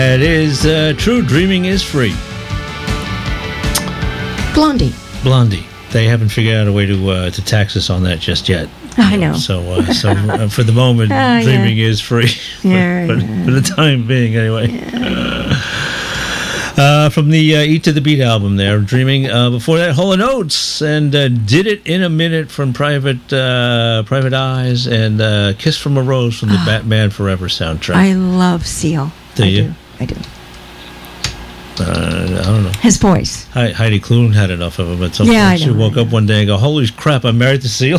It is true. Dreaming is free. Blondie. They haven't figured out a way to tax us on that just yet. I know. So for the moment, dreaming is free. For the time being, anyway. From the Eat to the Beat album there, Dreaming. Before that, Hall & Oates and Did It in a Minute from Private Eyes, and Kiss from a Rose from the Batman Forever soundtrack. I love Seal. Do you? I do. I don't know. His voice. Heidi Klum had enough of him at some point. She woke up one day and go, holy crap, I'm married to Seal.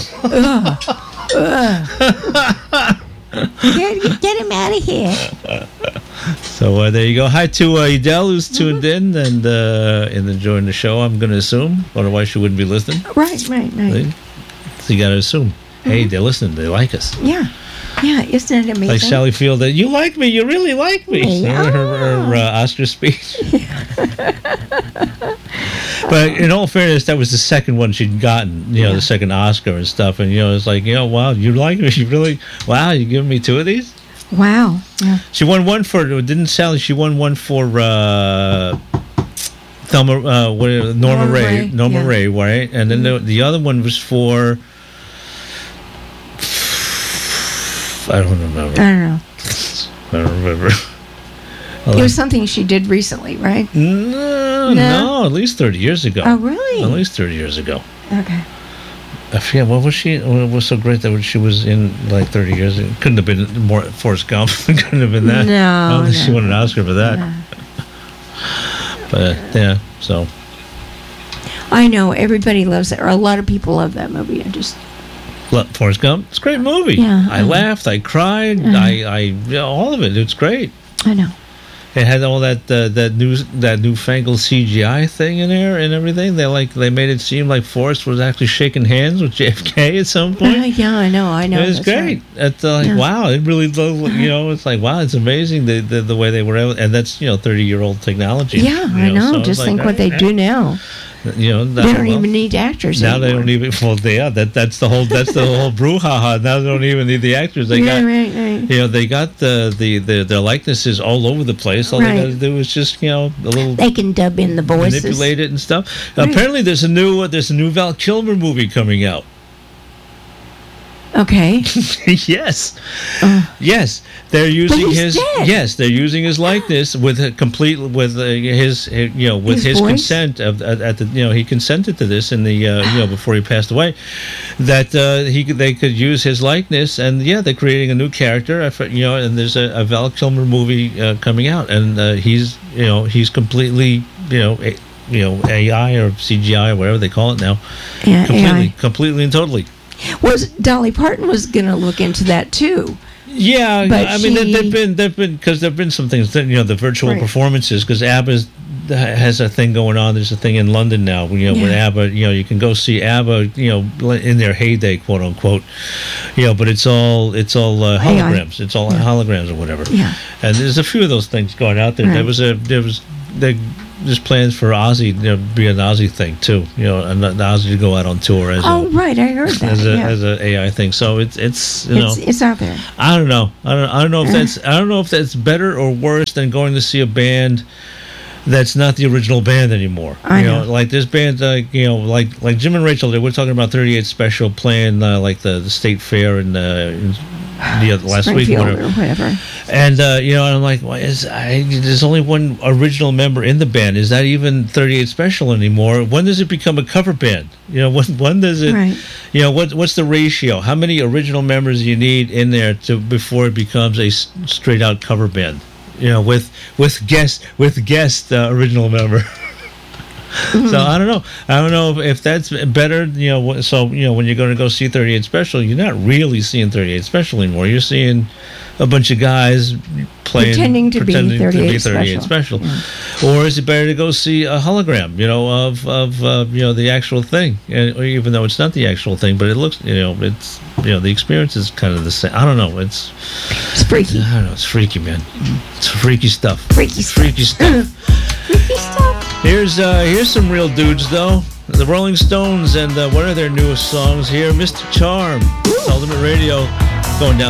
Get him out of here. So there you go. Hi to Edel, who's tuned in and enjoying the show, I'm going to assume. Otherwise, she wouldn't be listening. Right. So you got to assume. Hey, they're listening. They like us. Yeah, isn't it amazing? Like Sally Field, that you like me. You really like me. Yeah. Her Oscar speech. But in all fairness, that was the second one she'd gotten, the second Oscar and stuff. And, it's like, wow, you like me? You really, wow, you giving me two of these? Wow. Yeah. She won one for, didn't Sally, she won one for Norma Ray, right? And then the other one was for, I don't remember. I don't remember. It was something she did recently, right? No, at least 30 years ago. Oh, really? At least 30 years ago. Okay. I forget, what was she? What was so great that she was in like 30 years ago? Couldn't have been more Forrest Gump. Couldn't have been that. No. I don't think she won an Oscar for that. No. But, so. I know, everybody loves it, or a lot of people love that movie. Forrest Gump? It's a great movie. Yeah. I laughed, I cried, I all of it. It's great. I know. It had all that newfangled CGI thing in there and everything. They made it seem like Forrest was actually shaking hands with JFK at some point. Yeah, I know. It was great. Right. It's wow, it really, it's like, wow, it's amazing the way they were able, and that's 30-year-old technology. Yeah, I know. So just think what they do now. They don't even need actors now. Anymore. They don't even. Well, that's the whole brouhaha. Now they don't even need the actors. They got right. They got their likenesses all over the place. All they got to do is just a little. They can dub in the voices, manipulate it and stuff. Apparently, there's a new Val Kilmer movie coming out. Okay. Yes. Yes, they're using his. Dead. Yes, they're using his likeness with his consent he consented to this in the before he passed away, that they could use his likeness, and they're creating a new character. And there's a Val Kilmer movie coming out, and he's completely AI or CGI or whatever they call it now. Yeah, completely and totally. Dolly Parton was going to look into that too. Yeah, but I mean, there've been some things that the virtual performances, because ABBA has a thing going on. There's a thing in London now, with ABBA. You can go see ABBA, in their heyday, quote unquote. But it's all holograms. It's all holograms or whatever. Yeah. And there's a few of those things going out there. Right. There's plans for Ozzy, be an Ozzy thing too, and Ozzy to go out on tour as I heard that as a AI thing. So it's it's out there. I don't know. I don't know if that's better or worse than going to see a band that's not the original band anymore. I know. Like this band, like Jim and Rachel. They were talking about 38 Special playing like the State Fair in last week, or whatever. And I'm like, there's only one original member in the band. Is that even 38 Special anymore? When does it become a cover band? When does it? Right. What's the ratio? How many original members do you need in there before it becomes a straight out cover band? With guest original member. Mm-hmm. So I don't know if that's better. So when you're going to go see 38 Special, you're not really seeing 38 Special anymore. You're seeing a bunch of guys pretending to be 38 Special. Yeah. Or is it better to go see a hologram, of the actual thing, even though it's not the actual thing, but it looks, it's the experience is kind of the same. I don't know. It's freaky. I don't know. It's freaky, man. It's freaky stuff. Freaky stuff. Freaky stuff. Here's some real dudes though. The Rolling Stones and one of their newest songs here, Mr. Charm. Ultimate Radio, going down